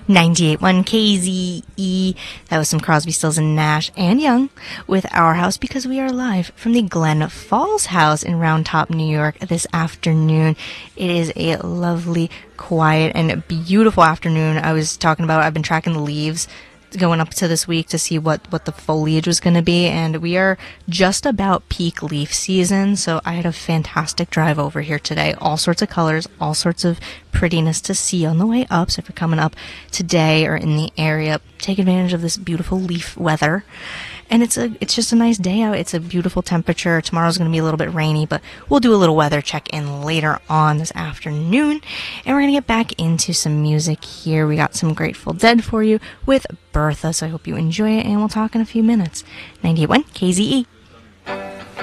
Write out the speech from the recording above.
98.1 KZE. That was some Crosby, Stills, and Nash and Young with Our House, because we are live from the Glen Falls House in Round Top, New York this afternoon. It is a lovely, quiet, and beautiful afternoon. I've been tracking the leaves going up to this week to see what the foliage was going to be, and we are just about peak leaf season, so I had a fantastic drive over here today. All sorts of colors, all sorts of prettiness to see on the way up, so if you're coming up today or in the area, take advantage of this beautiful leaf weather. And it's just a nice day out. It's a beautiful temperature. Tomorrow's going to be a little bit rainy, but we'll do a little weather check-in later on this afternoon. And we're going to get back into some music here. We got some Grateful Dead for you with Bertha, so I hope you enjoy it, and we'll talk in a few minutes. 98.1 KZE.